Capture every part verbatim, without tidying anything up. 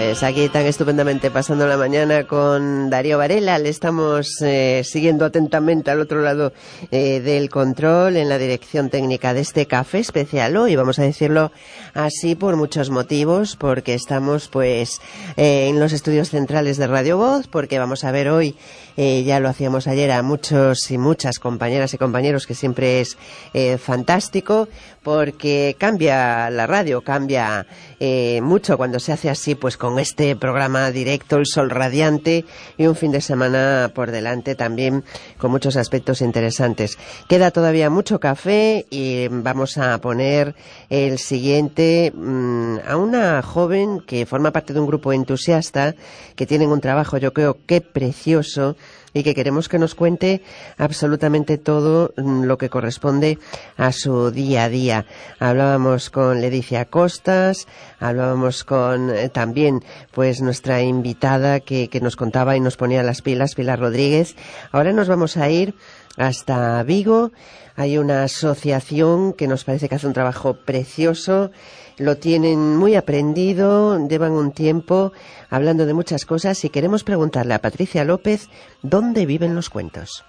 Pues aquí tan estupendamente pasando la mañana con Darío Varela. Le estamos eh, siguiendo atentamente al otro lado eh, del control en la dirección técnica de este café especial hoy, vamos a decirlo así por muchos motivos, porque estamos pues eh, en los estudios centrales de Radio Voz, porque vamos a ver hoy, eh, ya lo hacíamos ayer, a muchos y muchas compañeras y compañeros, que siempre es eh, fantástico, porque cambia la radio, cambia eh, mucho cuando se hace así, pues con este programa directo, el sol radiante, y un fin de semana por delante también con muchos aspectos interesantes. Queda todavía mucho café y vamos a poner el siguiente mmm, a una joven que forma parte de un grupo entusiasta, que tienen un trabajo, yo creo que precioso, y que queremos que nos cuente absolutamente todo lo que corresponde a su día a día. Hablábamos con Leticia Costas, hablábamos con eh, también pues nuestra invitada que, que nos contaba y nos ponía las pilas, Pilar Rodríguez. Ahora nos vamos a ir hasta Vigo. Hay una asociación que nos parece que hace un trabajo precioso, lo tienen muy aprendido, llevan un tiempo hablando de muchas cosas, y queremos preguntarle a Patricia López dónde viven los cuentos.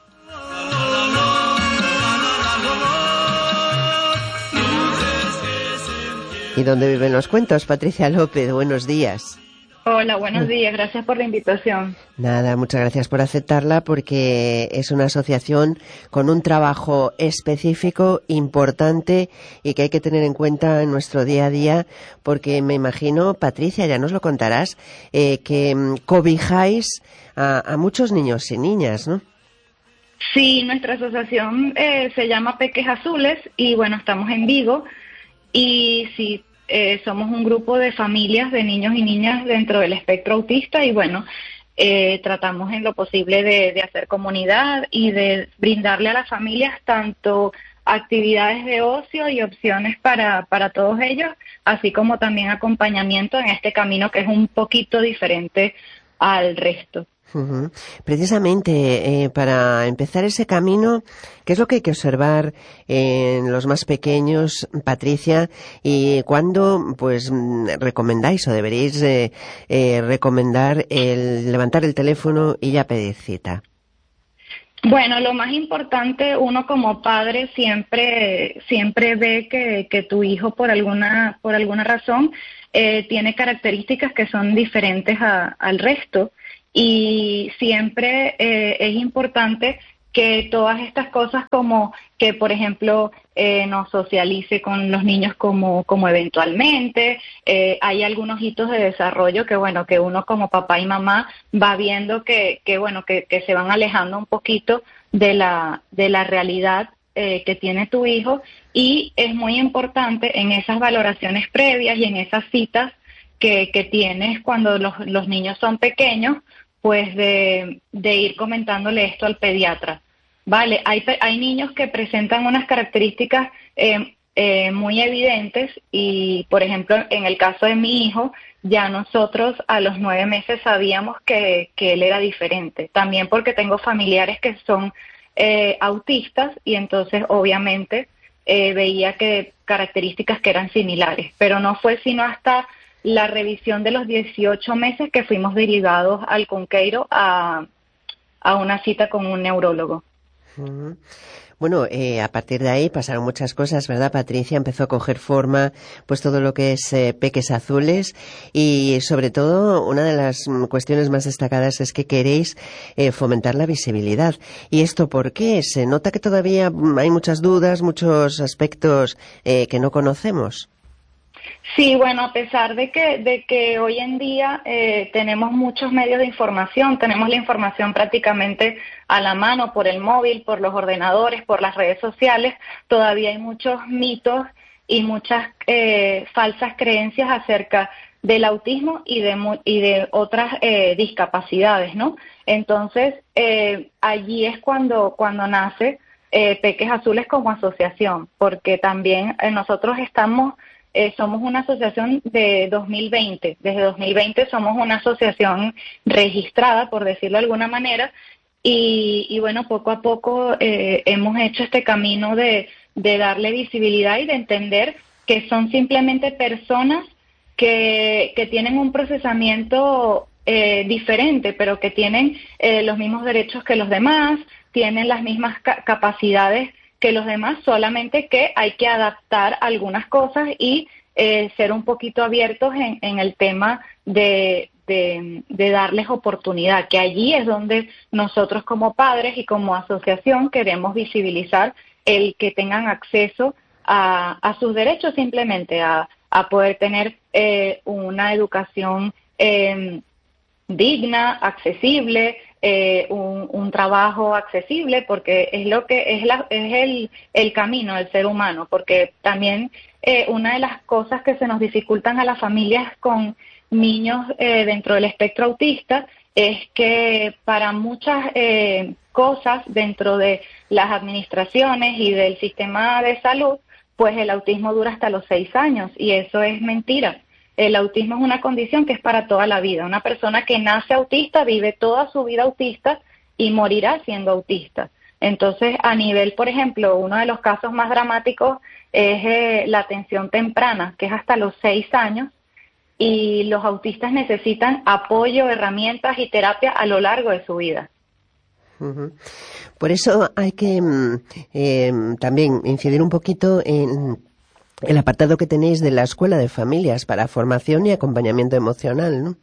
¿Y dónde viven los cuentos, Patricia López? Buenos días. Hola, buenos días. Gracias por la invitación. Nada, muchas gracias por aceptarla, porque es una asociación con un trabajo específico, importante, y que hay que tener en cuenta en nuestro día a día, porque me imagino, Patricia, ya nos lo contarás, eh, que cobijáis a, a muchos niños y niñas, ¿no? Sí, nuestra asociación eh, se llama Peques Azules y bueno, estamos en Vigo y sí, Eh, somos un grupo de familias de niños y niñas dentro del espectro autista y bueno, eh, tratamos en lo posible de, de hacer comunidad y de brindarle a las familias tanto actividades de ocio y opciones para, para todos ellos, así como también acompañamiento en este camino que es un poquito diferente al resto. Uh-huh. Precisamente eh, para empezar ese camino, ¿qué es lo que hay que observar en los más pequeños, Patricia? ¿Y cuándo pues recomendáis o deberéis eh, eh, recomendar el levantar el teléfono y ya pedir cita? Bueno, lo más importante, uno como padre siempre siempre ve que, que tu hijo por alguna por alguna razón eh, tiene características que son diferentes a, al resto. Y siempre eh, es importante que todas estas cosas, como que, por ejemplo, eh, no socialice con los niños como, como eventualmente. Eh, hay algunos hitos de desarrollo que, bueno, que uno como papá y mamá va viendo que, que bueno, que, que se van alejando un poquito de la, de la realidad eh, que tiene tu hijo. Y es muy importante en esas valoraciones previas y en esas citas que, que tienes cuando los, los niños son pequeños, pues de, de ir comentándole esto al pediatra. Vale, hay, hay niños que presentan unas características eh, eh, muy evidentes y, por ejemplo, en el caso de mi hijo, ya nosotros a los nueve meses sabíamos que, que él era diferente. También porque tengo familiares que son eh, autistas y entonces, obviamente, eh, veía que características que eran similares. Pero no fue sino hasta la revisión de los dieciocho meses que fuimos derivados al Cunqueiro a, a una cita con un neurólogo. Uh-huh. Bueno, eh, a partir de ahí pasaron muchas cosas, ¿verdad, Patricia? Empezó a coger forma pues todo lo que es eh, Peques Azules, y sobre todo una de las cuestiones más destacadas es que queréis eh, fomentar la visibilidad. ¿Y esto por qué? Se nota que todavía hay muchas dudas, muchos aspectos eh, que no conocemos. Sí, bueno, a pesar de que de que hoy en día eh, tenemos muchos medios de información, tenemos la información prácticamente a la mano por el móvil, por los ordenadores, por las redes sociales, todavía hay muchos mitos y muchas eh, falsas creencias acerca del autismo y de y de otras eh, discapacidades, ¿no? Entonces, eh, allí es cuando cuando nace eh, Peques Azules como asociación, porque también eh, nosotros estamos Eh, somos una asociación de dos mil veinte. Desde dos mil veinte somos una asociación registrada, por decirlo de alguna manera, y, y bueno, poco a poco eh, hemos hecho este camino de, de darle visibilidad y de entender que son simplemente personas que, que tienen un procesamiento eh, diferente, pero que tienen eh, los mismos derechos que los demás, tienen las mismas ca- capacidades que los demás, solamente que hay que adaptar algunas cosas y eh, ser un poquito abiertos en, en el tema de, de, de darles oportunidad, que allí es donde nosotros como padres y como asociación queremos visibilizar el que tengan acceso a, a sus derechos, simplemente a, a poder tener eh, una educación eh, digna, accesible, eh, un, un trabajo accesible, porque es lo que es la es el el camino del ser humano, porque también eh, una de las cosas que se nos dificultan a las familias con niños eh, dentro del espectro autista es que para muchas eh, cosas dentro de las administraciones y del sistema de salud, pues el autismo dura hasta los seis años, y eso es mentira. El autismo es una condición que es para toda la vida. Una persona que nace autista vive toda su vida autista y morirá siendo autista. Entonces, a nivel, por ejemplo, uno de los casos más dramáticos es eh, la atención temprana, que es hasta los seis años, y los autistas necesitan apoyo, herramientas y terapia a lo largo de su vida. Uh-huh. Por eso hay que eh, también incidir un poquito en el apartado que tenéis de la Escuela de Familias para formación y acompañamiento emocional, ¿no?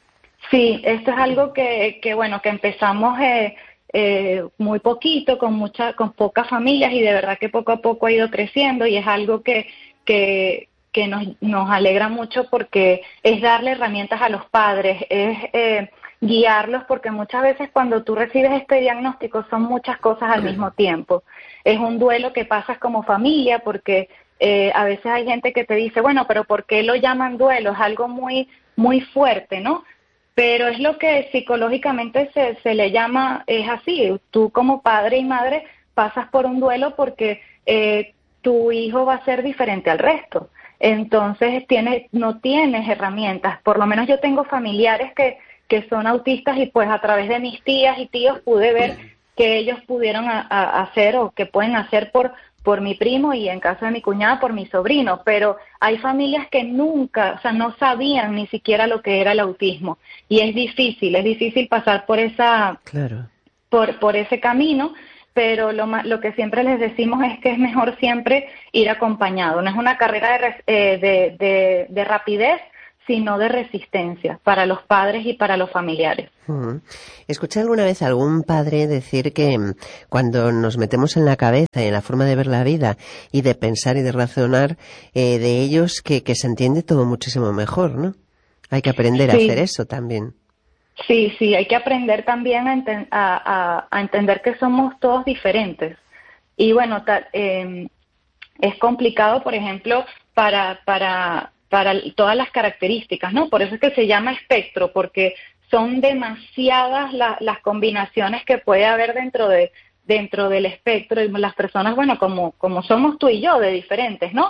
Sí, esto es algo que, que bueno, que empezamos eh, eh, muy poquito, con mucha, con pocas familias, y de verdad que poco a poco ha ido creciendo, y es algo que, que, que nos, nos alegra mucho, porque es darle herramientas a los padres, es eh, guiarlos, porque muchas veces cuando tú recibes este diagnóstico son muchas cosas al mismo tiempo. Es un duelo que pasas como familia, porque Eh, a veces hay gente que te dice, bueno, pero ¿por qué lo llaman duelo? Es algo muy muy fuerte, ¿no? Pero es lo que psicológicamente se, se le llama, es así. Tú como padre y madre pasas por un duelo porque eh, tu hijo va a ser diferente al resto. Entonces tienes, no tienes herramientas. Por lo menos yo tengo familiares que, que son autistas, y pues a través de mis tías y tíos pude ver que ellos pudieron a, a hacer o que pueden hacer por por mi primo, y en caso de mi cuñada por mi sobrino, pero hay familias que nunca, o sea, no sabían ni siquiera lo que era el autismo, y es difícil, es difícil pasar por esa, claro. por, por ese camino, pero lo, lo que siempre les decimos es que es mejor siempre ir acompañado. No es una carrera de, eh, de, de, de rapidez, sino de resistencia para los padres y para los familiares. Uh-huh. Escuché alguna vez a algún padre decir que um, cuando nos metemos en la cabeza y en la forma de ver la vida y de pensar y de razonar eh, de ellos, que, que se entiende todo muchísimo mejor, ¿no? Hay que aprender sí. a hacer eso también. Sí, sí, hay que aprender también a, enten- a, a, a entender que somos todos diferentes. Y bueno, ta- eh, es complicado, por ejemplo, para... para para todas las características, ¿no? Por eso es que se llama espectro, porque son demasiadas la, las combinaciones que puede haber dentro de dentro del espectro, y las personas, bueno, como como somos tú y yo, de diferentes, ¿no?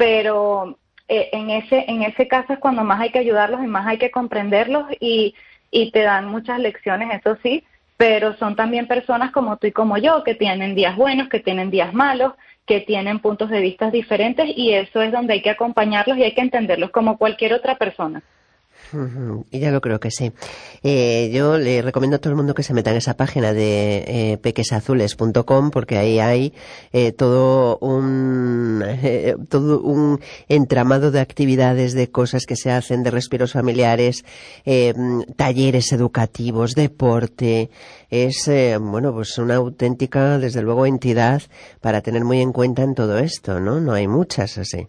Pero eh, en ese en ese caso es cuando más hay que ayudarlos y más hay que comprenderlos, y, y te dan muchas lecciones, eso sí, pero son también personas como tú y como yo, que tienen días buenos, que tienen días malos, que tienen puntos de vista diferentes, y eso es donde hay que acompañarlos y hay que entenderlos como cualquier otra persona. Uh-huh. Y ya lo creo que sí. Eh, yo le recomiendo a todo el mundo que se meta en esa página de eh, pequesazules punto com, porque ahí hay eh, todo un eh, todo un entramado de actividades, de cosas que se hacen, de respiros familiares, eh, talleres educativos, deporte. Es eh, bueno, pues una auténtica, desde luego, entidad para tener muy en cuenta en todo esto, ¿no? No hay muchas así.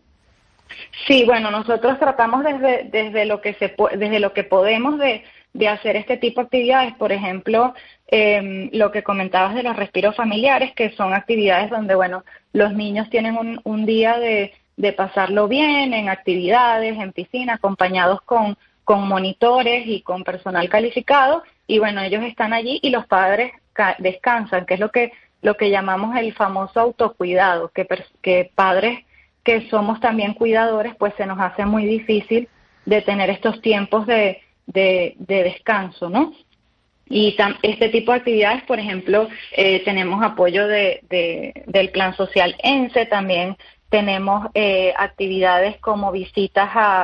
Sí, bueno, nosotros tratamos desde desde lo que se desde lo que podemos de, de hacer este tipo de actividades. Por ejemplo, eh, lo que comentabas de los respiros familiares, que son actividades donde, bueno, los niños tienen un, un día de, de pasarlo bien en actividades, en piscina, acompañados con, con monitores y con personal calificado, y bueno, ellos están allí y los padres ca- descansan, que es lo que lo que llamamos el famoso autocuidado, que, que padres que somos también cuidadores, pues se nos hace muy difícil de tener estos tiempos de, de, de descanso, ¿no? Y tam, este tipo de actividades, por ejemplo, eh, tenemos apoyo de, de, del Plan Social ENSE, también tenemos eh, actividades como visitas a,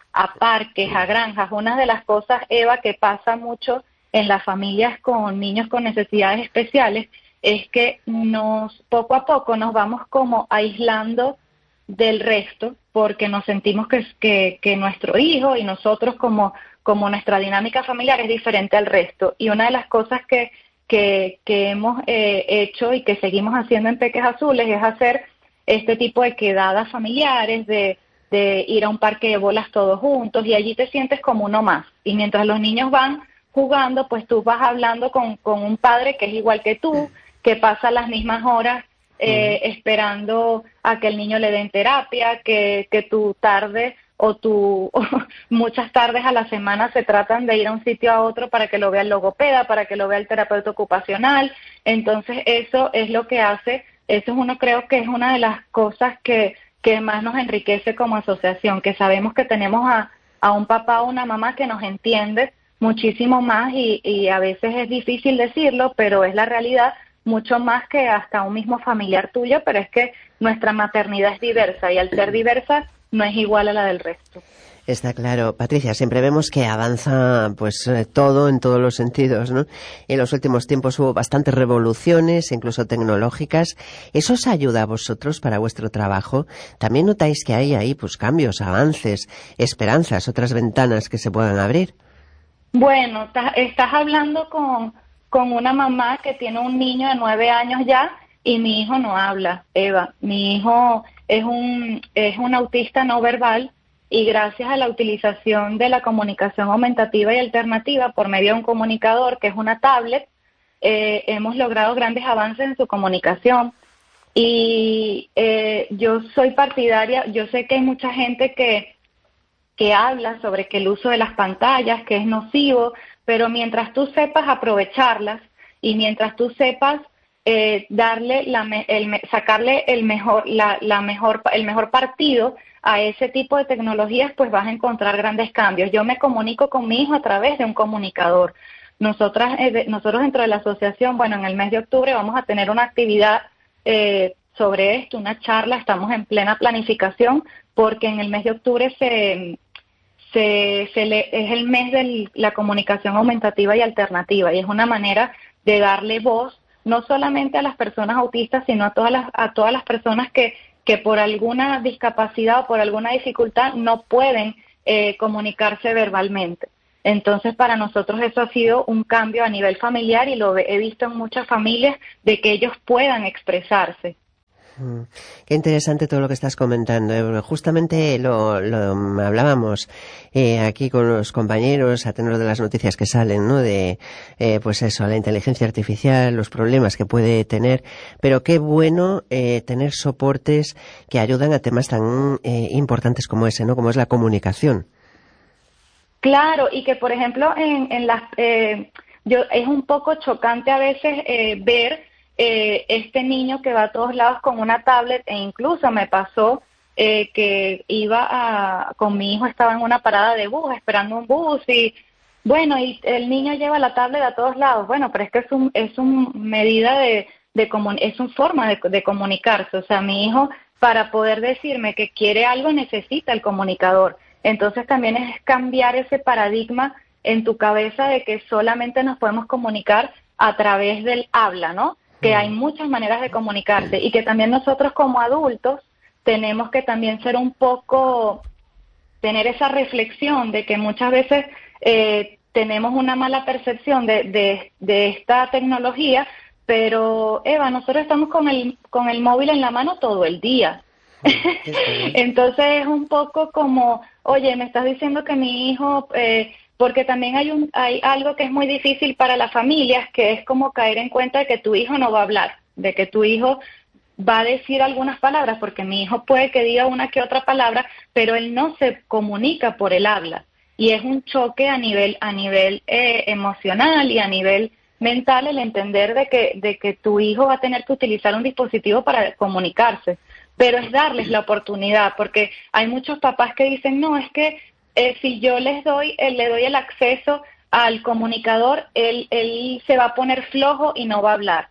a parques, a granjas. Una de las cosas, Eva, que pasa mucho en las familias con niños con necesidades especiales es que nos poco a poco nos vamos como aislando del resto porque nos sentimos que, que, que nuestro hijo y nosotros como, como nuestra dinámica familiar es diferente al resto. Y una de las cosas que, que, que hemos eh, hecho y que seguimos haciendo en Peques Azules es hacer este tipo de quedadas familiares, de, de ir a un parque de bolas todos juntos y allí te sientes como uno más. Y mientras los niños van jugando, pues tú vas hablando con, con un padre que es igual que tú, que pasa las mismas horas eh, uh-huh. esperando a que el niño le den terapia, que, que tu tarde o tu o muchas tardes a la semana se tratan de ir a un sitio a otro para que lo vea el logopeda, para que lo vea el terapeuta ocupacional. Entonces eso es lo que hace, eso es uno creo que es una de las cosas que, que más nos enriquece como asociación, que sabemos que tenemos a, a un papá o una mamá que nos entiende muchísimo más y, y a veces es difícil decirlo, pero es la realidad, mucho más que hasta un mismo familiar tuyo, pero es que nuestra maternidad es diversa y al ser diversa no es igual a la del resto. Está claro. Patricia, siempre vemos que avanza pues eh, todo en todos los sentidos, ¿no? En los últimos tiempos hubo bastantes revoluciones, incluso tecnológicas. ¿Eso os ayuda a vosotros para vuestro trabajo? ¿También notáis que hay ahí pues cambios, avances, esperanzas, otras ventanas que se puedan abrir? Bueno, estás hablando con, con una mamá que tiene un niño de nueve años ya y mi hijo no habla, Eva. Mi hijo es un, es un autista no verbal y gracias a la utilización de la comunicación aumentativa y alternativa por medio de un comunicador que es una tablet, eh, hemos logrado grandes avances en su comunicación. Y eh, yo soy partidaria, yo sé que hay mucha gente que que habla sobre que el uso de las pantallas, que es nocivo, pero mientras tú sepas aprovecharlas y mientras tú sepas eh, darle la, el, sacarle el mejor, la, la mejor, el mejor partido a ese tipo de tecnologías, pues vas a encontrar grandes cambios. Yo me comunico con mi hijo a través de un comunicador. Nosotras, eh, nosotros dentro de la asociación, bueno, en el mes de octubre vamos a tener una actividad eh, sobre esto, una charla, estamos en plena planificación, porque en el mes de octubre se... Se, se le, es el mes de la comunicación aumentativa y alternativa y es una manera de darle voz no solamente a las personas autistas, sino a todas las, a todas las personas que, que por alguna discapacidad o por alguna dificultad no pueden eh, comunicarse verbalmente. Entonces, para nosotros eso ha sido un cambio a nivel familiar y lo he visto en muchas familias de que ellos puedan expresarse. Qué interesante todo lo que estás comentando. ¿eh? Justamente lo, lo hablábamos eh, aquí con los compañeros a tenor de las noticias que salen, ¿no? De, eh, pues eso, la inteligencia artificial, los problemas que puede tener. Pero qué bueno eh, tener soportes que ayudan a temas tan eh, importantes como ese, ¿no? Como es la comunicación. Claro, y que por ejemplo en, en las, eh, yo es un poco chocante a veces eh, ver Eh, este niño que va a todos lados con una tablet e incluso me pasó eh, que iba a, con mi hijo, estaba en una parada de bus, esperando un bus y bueno, y el niño lleva la tablet a todos lados. Bueno, pero es que es un, es un medida de, de comun- es una forma de, de comunicarse. O sea, mi hijo para poder decirme que quiere algo necesita el comunicador. Entonces también es cambiar ese paradigma en tu cabeza de que solamente nos podemos comunicar a través del habla, ¿no? Que hay muchas maneras de comunicarse y que también nosotros como adultos tenemos que también ser un poco, tener esa reflexión de que muchas veces eh, tenemos una mala percepción de, de, de esta tecnología, pero Eva, nosotros estamos con el, con el móvil en la mano todo el día. Entonces es un poco como, oye, me estás diciendo que mi hijo... Eh, porque también hay un hay algo que es muy difícil para las familias, que es como caer en cuenta de que tu hijo no va a hablar, de que tu hijo va a decir algunas palabras, porque mi hijo puede que diga una que otra palabra, pero él no se comunica por el habla. Y es un choque a nivel a nivel eh, emocional y a nivel mental el entender de que de que tu hijo va a tener que utilizar un dispositivo para comunicarse. Pero es darles la oportunidad, porque hay muchos papás que dicen, no, es que Eh, si yo les doy, eh, le doy el acceso al comunicador, él, él se va a poner flojo y no va a hablar.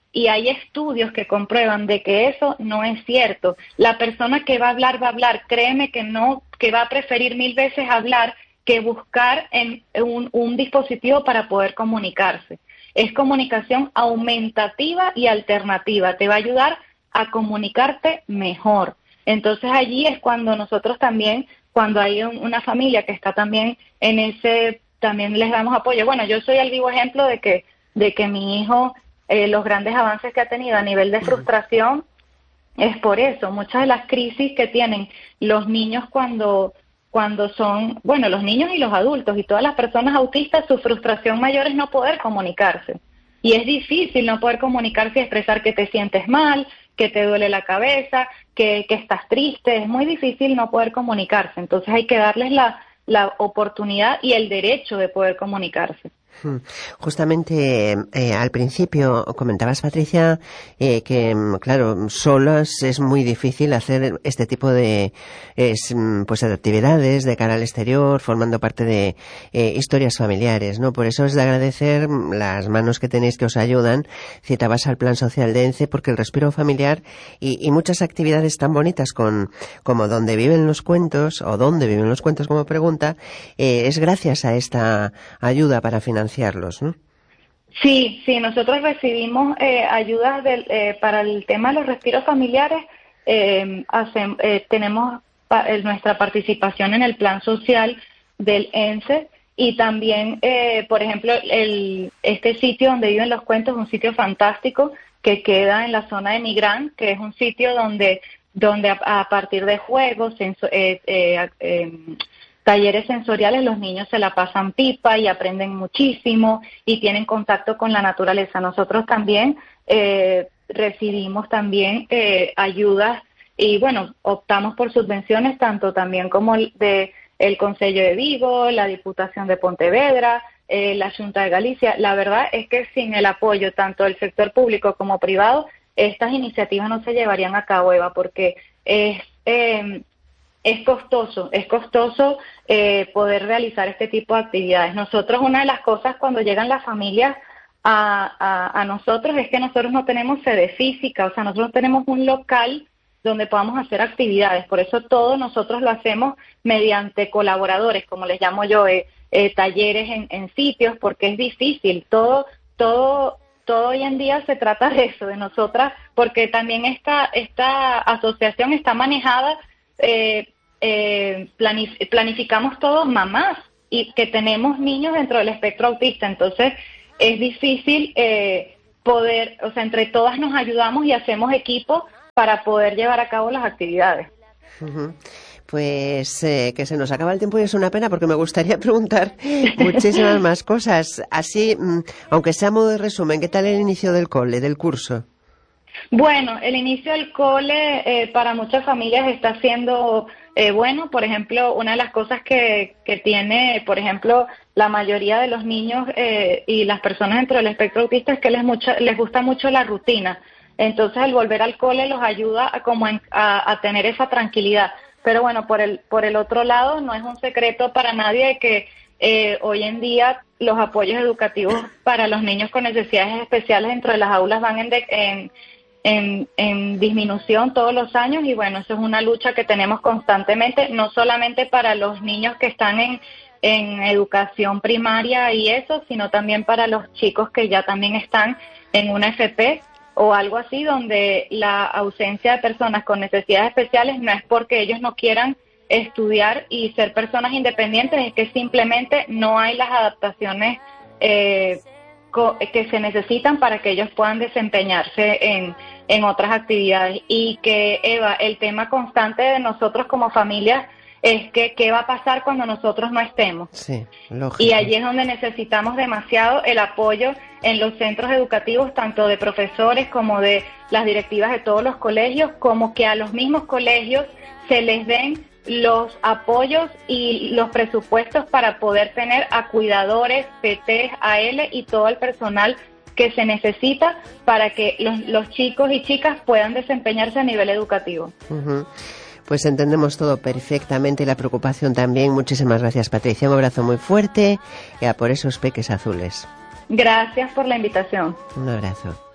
y hay estudios que comprueban de que eso no es cierto. La persona que va a hablar, va a hablar, créeme que no, que va a preferir mil veces hablar que buscar en un, un dispositivo para poder comunicarse. Es comunicación aumentativa y alternativa, te va a ayudar a comunicarte mejor. Entonces allí es cuando nosotros también, cuando hay un, una familia que está también en ese, también les damos apoyo. Bueno, yo soy el vivo ejemplo de que, de que mi hijo, eh, los grandes avances que ha tenido a nivel de frustración, es por eso. Muchas de las crisis que tienen los niños cuando, cuando son, bueno, los niños y los adultos y todas las personas autistas, su frustración mayor es no poder comunicarse. Y es difícil no poder comunicarse y expresar que te sientes mal, que te duele la cabeza, que, que estás triste. Es muy difícil no poder comunicarse. Entonces hay que darles la, la oportunidad y el derecho de poder comunicarse. Justamente eh, al principio comentabas, Patricia, eh, que claro, solas es muy difícil hacer este tipo de es, pues de actividades de cara al exterior, formando parte de eh, historias familiares, ¿no? Por eso es de agradecer las manos que tenéis que os ayudan. Citabas al Plan Social de ENCE, porque el respiro familiar y, y muchas actividades tan bonitas con como Donde viven los cuentos, o Dónde viven los cuentos como pregunta, eh, es gracias a esta ayuda para financiar ¿no? Sí, sí, nosotros recibimos eh, ayudas del, eh, para el tema de los respiros familiares, eh, hace, eh, tenemos pa, eh, nuestra participación en el plan social del ENCE y también, eh, por ejemplo, el, este sitio donde viven los cuentos es un sitio fantástico que queda en la zona de Migrán, que es un sitio donde, donde a, a partir de juegos, senso, eh, eh, eh, talleres sensoriales, los niños se la pasan pipa y aprenden muchísimo y tienen contacto con la naturaleza. Nosotros también eh, recibimos también eh, ayudas y, bueno, optamos por subvenciones tanto también como de el Concello de Vigo, la Diputación de Pontevedra, eh, la Xunta de Galicia. La verdad es que sin el apoyo tanto del sector público como privado, estas iniciativas no se llevarían a cabo, Eva, porque es... Eh, Es costoso, es costoso eh, poder realizar este tipo de actividades. Nosotros, una de las cosas cuando llegan las familias a, a, a nosotros es que nosotros no tenemos sede física, o sea, nosotros no tenemos un local donde podamos hacer actividades. Por eso todo nosotros lo hacemos mediante colaboradores, como les llamo yo, eh, eh, talleres en, en sitios, porque es difícil. Todo, todo, todo hoy en día se trata de eso, de nosotras, porque también esta, esta asociación está manejada. Eh, Eh, planif- planificamos todos mamás y que tenemos niños dentro del espectro autista, entonces es difícil eh, poder, o sea, entre todas nos ayudamos y hacemos equipo para poder llevar a cabo las actividades. Uh-huh. Pues eh, que se nos acaba el tiempo y es una pena porque me gustaría preguntar muchísimas más cosas. Así, mmm, aunque sea a modo de resumen, ¿qué tal el inicio del cole, del curso? Bueno, el inicio del cole eh, para muchas familias está siendo eh, bueno. Por ejemplo, una de las cosas que, que tiene, por ejemplo, la mayoría de los niños eh, y las personas dentro del espectro autista es que les, mucho, les gusta mucho la rutina. Entonces, el volver al cole los ayuda a, como en, a, a tener esa tranquilidad. Pero bueno, por el, por el otro lado, no es un secreto para nadie de que eh, hoy en día los apoyos educativos para los niños con necesidades especiales dentro de las aulas van en... De, en En, en disminución todos los años y bueno, eso es una lucha que tenemos constantemente, no solamente para los niños que están en, en educación primaria y eso, sino también para los chicos que ya también están en una F P o algo así, donde la ausencia de personas con necesidades especiales no es porque ellos no quieran estudiar y ser personas independientes, es que simplemente no hay las adaptaciones eh, que se necesitan para que ellos puedan desempeñarse en, en otras actividades. Y que, Eva, el tema constante de nosotros como familias es que qué va a pasar cuando nosotros no estemos. Sí, lógico. Y allí es donde necesitamos demasiado el apoyo en los centros educativos, tanto de profesores como de las directivas de todos los colegios, como que a los mismos colegios se les den los apoyos y los presupuestos para poder tener a cuidadores, P T, A L y todo el personal que se necesita para que los, los chicos y chicas puedan desempeñarse a nivel educativo. Uh-huh. Pues entendemos todo perfectamente y la preocupación también. Muchísimas gracias, Patricia. Un abrazo muy fuerte y a por esos peques azules. Gracias por la invitación. Un abrazo.